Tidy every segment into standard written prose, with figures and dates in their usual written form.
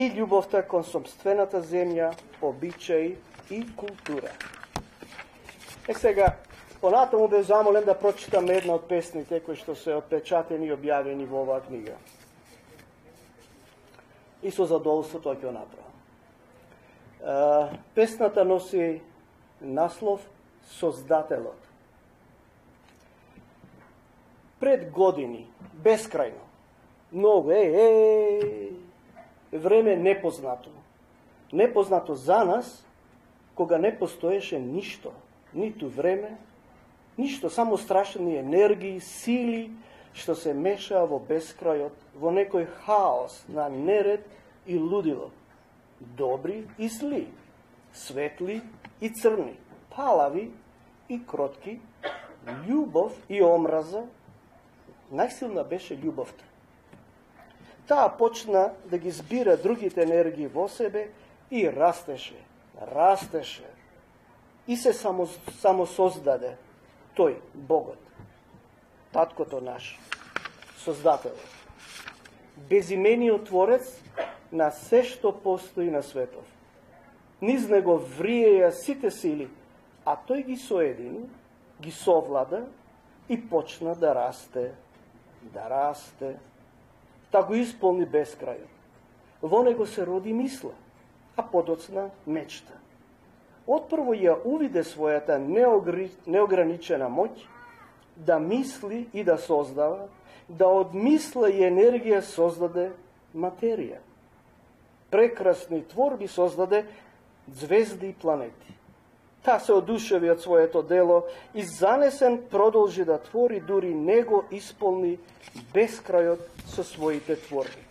и љубовта кон сопствената земја, обичаи и култура. Сега, понатаму бе замолен да прочитам една од песните кои што се отпечатени и објавени во оваа книга. И со задоволство тоа ќе го направам. Песната носи наслов Создателот. Пред години, бескрајно, многу, време непознато. Непознато за нас, кога не постоеше ништо, ниту време, ништо, само страшни енергии, сили, што се мешаа во бескрајот, во некој хаос на неред и лудило. Добри и зли, светли и црни, палави и кротки, љубов и омраза. Најсилна беше љубовта. Таа почна да ги збира другите енергии во себе и растеше, и се само создаде тој, Богот, Таткото наш, Создателот, безимениот Творец на се што постои на светов. Низ него вриеја сите сили, а тој ги соедини, ги совлада и почна да расте, та го исполни бескрајот. Во него се роди мисла, а подоцна мечта. Отпрво ја увиде својата неограничена моќ да мисли и да создава, да од мисла и енергија создаде материја. Прекрасни творби создаде звезди и планети. Та се одушеви од своето дело и занесен продолжи да твори, дури него исполни бескрајот со своите творби.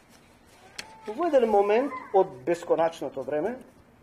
Во еден момент од бесконачното време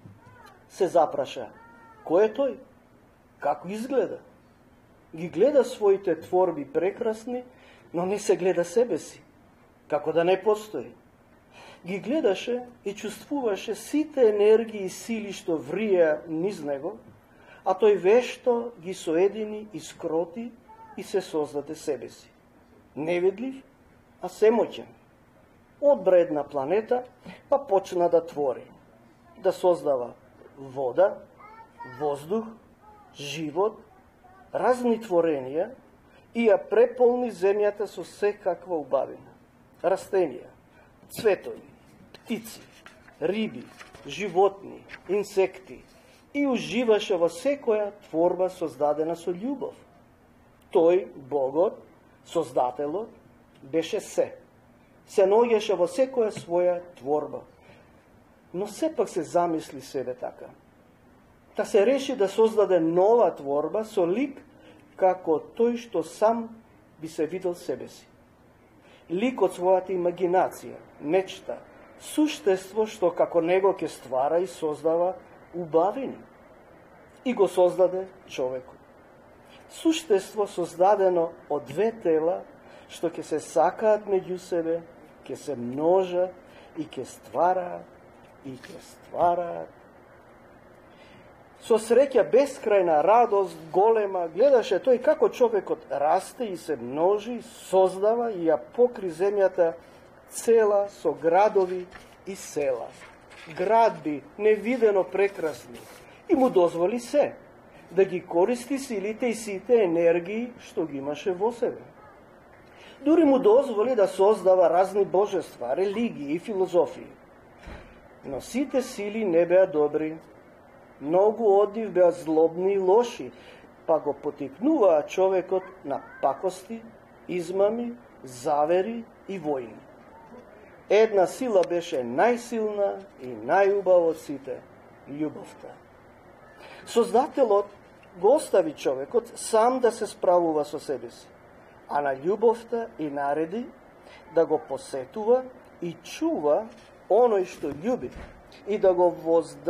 се запраша: кој е тој? Како изгледа? Ги гледа своите творби прекрасни, но не се гледа себе си, како да не постои. Ги гледаше и чувствуваше сите енергии и сили што вриеа низ него, а тој вешто ги соедини и скроти и се создаде себе си. Невидлив, а семоќен. Одбра една планета, па почна да твори, да создава вода, воздух, живот, разни творенија и ја преполни земјата со секаква убавина. Растенија, цветови, птици, риби, животни, инсекти, и уживаше во секоја творба создадена со љубов. Тој, Богот, Создателот, беше се. Се наоѓаше во секоја своја творба. Но сепак се замисли себе така. Та се реши да создаде нова творба со лик како тој што сам би се видел себе си. Лик од својата имагинација, мечта, суштество што како него ќе ствара и создава убавини. И го создаде човекот. Суштество создадено од две тела, што ќе се сакаат меѓу себе, ќе се множат и ќе ствараат, Со среќа, бескрајна радост, голема, гледаше тој како човекот расте и се множи, создава и ја покри земјата цела со градови и села. Градби невидено прекрасни. И му дозволи се да ги користи силите и сите енергии што ги имаше во себе. Дури му дозволи да создава разни божества, религии и филозофии. Но сите сили не беа добри. Многу од нив беа злобни и лоши, па го потикнуваа човекот на пакости, измами, завери и војни. Една сила беше најсилна и најубава од сите – љубовта. Создателот го остави човекот сам да се справува со себе си, а на љубовта и нареди да го посетува и чува оној што љуби и да го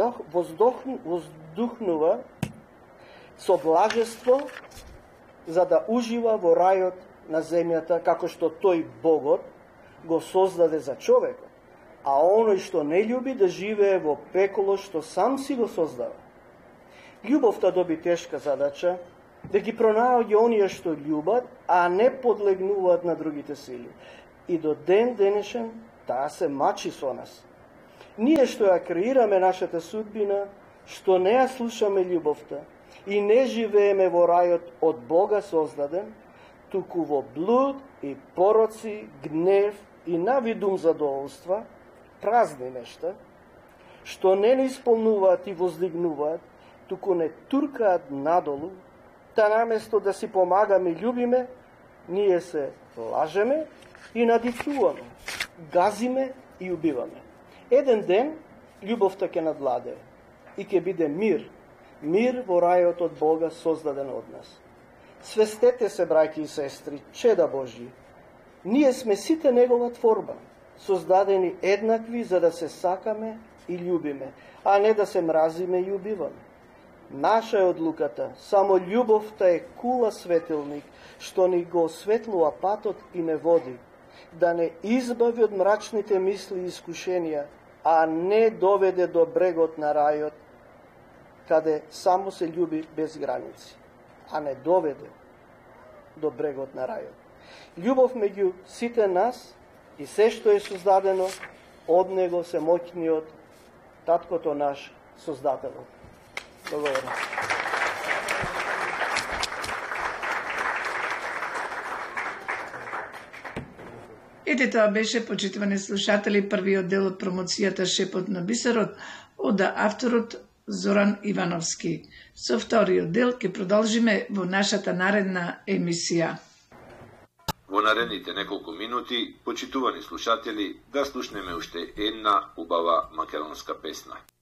воздухнува со блажество за да ужива во рајот на земјата како што тој Богот го создаде за човекот, а оној што не љуби да живее во пеколо што сам си го создава. Љубовта доби тешка задача да ги пронаоѓа оние што љубат, а не подлегнуваат на другите сили. И до ден денешен таа се мачи со нас. Ние што ја креираме нашата судбина, што не ја слушаме љубовта и не живееме во рајот од Бога создаден, туку во блуд и пороци, гнев и навидум задоволства, празни нешта, што не ни исполнуваат и воздигнуваат, туку не туркаат надолу, та наместо да си помагаме и љубиме, ние се лажеме и надивтуваме, газиме и убиваме. Еден ден љубовта ќе надвладее и ќе биде мир, мир во рајот од Бога создаден од нас. Свестете се, браќи и сестри, чеда Божји. Ние сме сите Негова творба, создадени еднакви за да се сакаме и љубиме, а не да се мразиме и убиваме. Наша е одлуката, само љубовта е кула светилник, што ни го осветлува патот и не води, да не избави од мрачните мисли и искушенија, а не доведе до брегот на рајот, каде само се љуби без граници, а не доведе до брегот на рајот. Љубов меѓу сите нас и се што е создадено, од него се моќниот Таткото наш, Создателот. Благодарам. Ете, тоа беше, почитувани слушатели, првиот дел од промоцијата Шепот на бисерот од авторот Зоран Ивановски. Со вториот дел ќе продолжиме во нашата наредна емисија. Во наредните неколку минути, почитувани слушатели, да слушнеме уште една убава македонска песна.